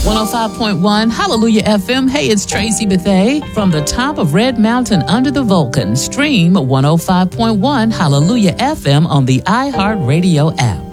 105.1 Hallelujah FM. Hey, it's Tracy Bethea from the top of Red Mountain under the Vulcan. Stream 105.1 Hallelujah FM on the iHeartRadio app.